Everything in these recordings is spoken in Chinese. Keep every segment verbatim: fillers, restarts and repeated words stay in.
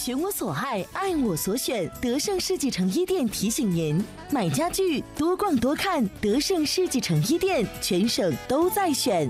选我所爱，爱我所选。德胜世纪城一店提醒您：买家具多逛多看，德胜世纪城一店，全省都在选。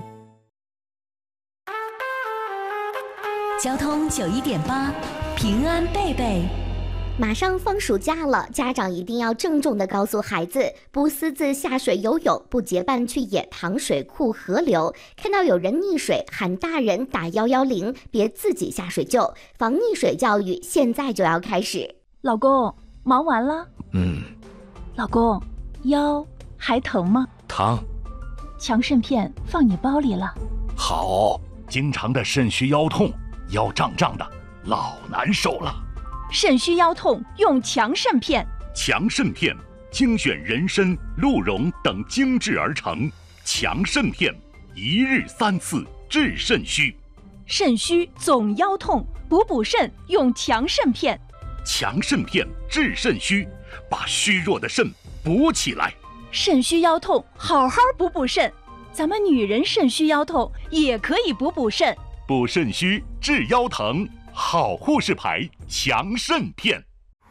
交通九一点八，平安贝贝。 马上放暑假了，家长一定要郑重地告诉孩子，不私自下水游泳，不结伴去野塘、水库、河流。看到有人溺水，喊大人打一一零，别自己下水救。防溺水教育现在就要开始。 老公，忙完了？ 嗯。 老公，腰还疼吗？ 疼。 强肾片放你包里了。 好，经常的肾虚腰痛，腰胀胀的，老难受了。 肾虚腰痛用强肾片。 强肾片精选人参、鹿茸等精制而成，强肾片一日三次治肾虚。 肾虚总腰痛，补补肾用强肾片。 强肾片治肾虚，把虚弱的肾补起来。 肾虚腰痛好好补补肾，咱们女人肾虚腰痛也可以补补肾。 补肾虚治腰疼，好护士牌强肾片。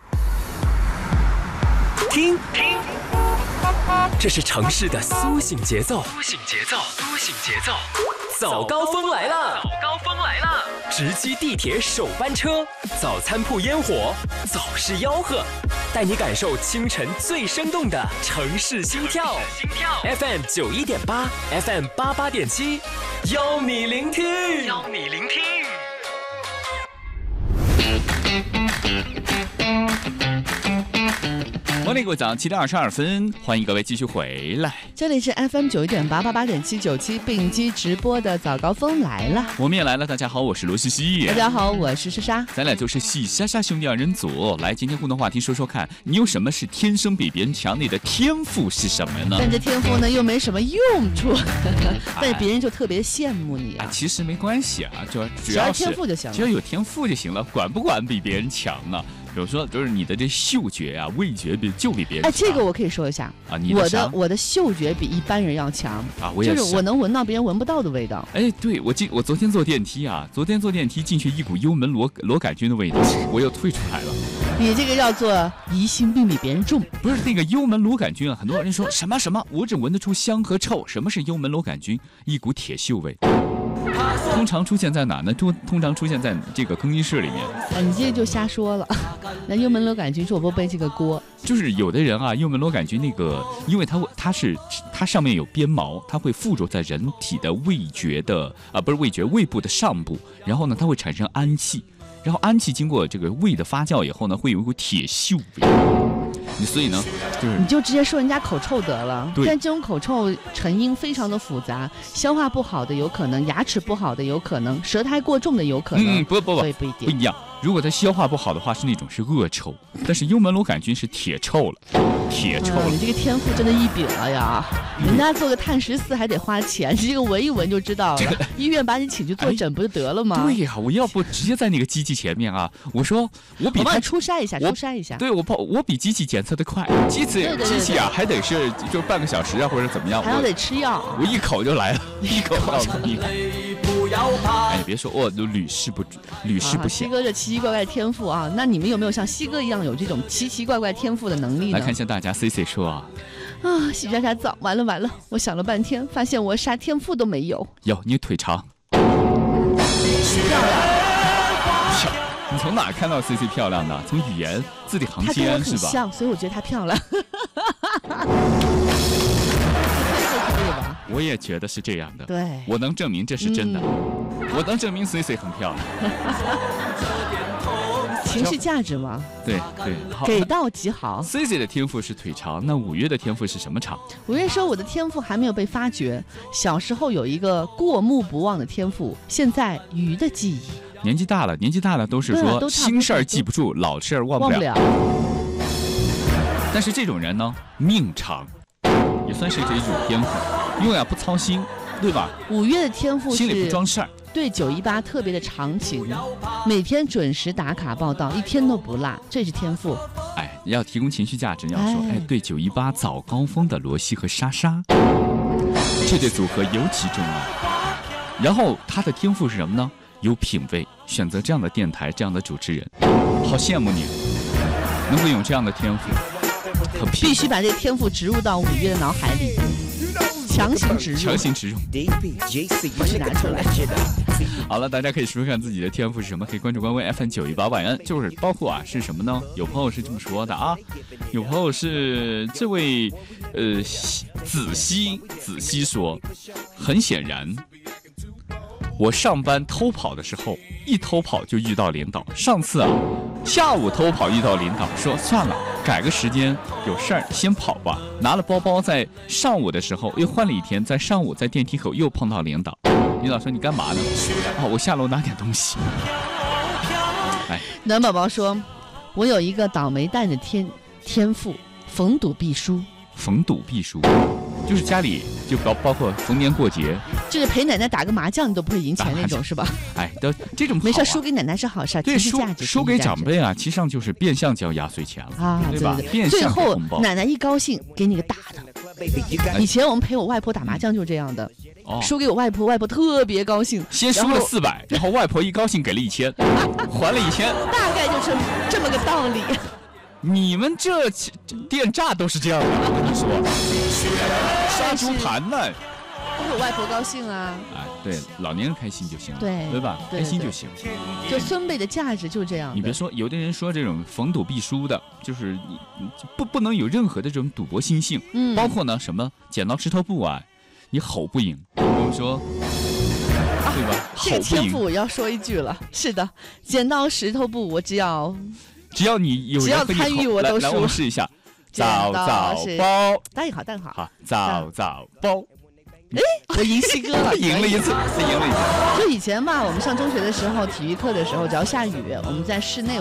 听听，这是城市的苏醒节奏。苏醒节奏，苏醒节奏。早高峰来了，早高峰来了！直击地铁首班车，早餐铺烟火，早市吆喝，带你感受清晨最生动的城市心跳。心跳 F M 九一点八 ，F M 八八点七，邀你聆听，邀你聆听。 欢迎各位早上七点二十二分，欢迎各位继续回来。 这里是 F M 九一点八八八点七九七并机直播的早高峰来了， 我们也来了。大家好，我是罗西西。 大家好，我是莎莎。 咱俩就是戏莎莎兄弟二人组。来，今天互动话题说说看，你有什么是天生比别人强？你的天赋是什么呢？ 但这天赋呢又没什么用处，但别人就特别羡慕你啊。 啊其实没关系啊，就只要是只要天赋就行了， 只要有天赋就行了，管不管比别人强呢？比如说，就是你的这嗅觉啊、味觉比就比别人强。 哎，这个我可以说一下啊，你的我的我的嗅觉比一般人要强啊，我也是， 就是我能闻到别人闻不到的味道。 哎，对我今我昨天坐电梯啊，昨天坐电梯进去一股幽门螺螺杆菌的味道，我又退出来了。 你这个叫做疑心病比别人重， 不是那个幽门螺杆菌啊，很多人说什么什么，我只闻得出香和臭。什么是幽门螺杆菌？一股铁锈味。通常出现在哪呢？通通常出现在这个更衣室里面。 啊，你这就瞎说了。那幽门螺杆菌是我不背这个锅。 就是有的人啊，幽门螺杆菌那个，因为它它是它上面有鞭毛，它会附着在人体的味觉的啊，不是味觉胃部的上部，然后呢，它会产生氨气，然后氨气经过这个胃的发酵以后呢，会有一股铁锈味。所以呢，就是你就直接说人家口臭得了。 对， 但这种口臭成因非常的复杂，消化不好的有可能，牙齿不好的有可能，舌苔过重的有可能。 嗯，不不不， 对，不一定， 不一样。如果它消化不好的话，是那种是恶臭，但是幽门螺杆菌是铁臭了，铁臭了。 嗯、你这个天赋真的一禀了呀！人家做个碳十四还得花钱，这个闻一闻就知道了。这个、医院把你请去坐诊不就得了吗？ 哎、对呀、啊，我要不直接在那个机器前面啊，我说我比他我帮你初筛一下，初筛一下。 对，我我比机器检测的快，机器机器啊还得是就半个小时啊或者怎么样， 还要得吃药， 我一口就来了，一口到底。哎，你别说，我都屡试不屡试不鲜。 西哥这奇奇怪怪天赋啊，那你们有没有像西哥一样有这种奇奇怪怪天赋的能力呢？ 来看一下大家 C C 说啊， 啊，洗刷刷澡，完了完了，我想了半天，发现我啥天赋都没有。 有，你腿长， 漂亮。 你从哪看到 C C 漂亮的？从语言字里行间是吧？ 她跟我很像，所以我觉得她漂亮。 我也觉得是这样的。 对， 我能证明这是真的。嗯、我能证明 C C 很漂亮。 情绪价值吗？ 对对， 给到极好。 C C 的天赋是腿长，那五月的天赋是什么长？ 五月说我的天赋还没有被发掘，小时候有一个过目不忘的天赋，现在鱼的记忆。 年纪大了，年纪大了都是说新事儿记不住，老事儿忘不了。 忘不了。 但是这种人呢，命长，也算是这一种天赋，因为啊不操心，对吧？ 五月的天赋是心里不装事儿。 对九一八特别的长情，每天准时打卡报道，一天都不落，这是天赋。 哎，要提供情绪价值，你要说，哎，哎对九一八早高峰的罗西和莎莎，这对组合尤其重要。然后他的天赋是什么呢？ 有品位，选择这样的电台，这样的主持人，好羡慕你，能够有这样的天赋。 必须把这个天赋植入到五月的脑海里，强行植入， 强行植入， 不是拿出来。 好了，大家可以说说看自己的天赋是什么，可以关注官微 F M 九一八晚安，就是包括啊是什么呢？有朋友是这么说的啊，有朋友是这位呃子熙子熙说，很显然。我上班偷跑的时候，一偷跑就遇到领导。上次啊，下午偷跑遇到领导，说算了，改个时间，有事儿先跑吧。拿了包包，在上午的时候又换了一天，在上午在电梯口又碰到领导。领导说你干嘛呢？哦，我下楼拿点东西。哎， 暖宝宝说，我有一个倒霉蛋的天天赋，逢赌必输。 逢赌必输，就是家里就包包括逢年过节， 就是陪奶奶打个麻将你都不会赢钱那种，是吧？ 哎，的这种、啊、 没事，输给奶奶是好事， 对， 输输给长辈啊，其实上就是变相交压岁钱了啊，对吧？ 对对对， 变相最后奶奶一高兴给你个大的。以前我们陪我外婆打麻将就这样的，哦、输给我外婆，外婆特别高兴， 先输了四百，然后外婆一高兴给了一千，还了一千， 大概就是这么个道理。 你们这电诈都是这样的，我跟你说，杀猪盘呢， 都是我外婆高兴啊！ 哎，对，老年人开心就行了， 对对吧？ 对对对， 开心就行。 就孙辈的价值就这样。 你别说，有的人说这种逢赌必输的，就是你不不能有任何的这种赌博心性，嗯，包括呢什么剪刀石头布啊，你吼不赢，我们说。对吧？ 这个天赋我要说一句了，是的，剪刀石头布，我只要。 只要你有人和你参与，我都输。 来，我们试一下。早早包， 答应好，答应好。 好，早早包。 哎，我赢西哥了， 赢了一次，赢了一次。 就以前吧，我们上中学的时候，体育课的时候，只要下雨，我们在室内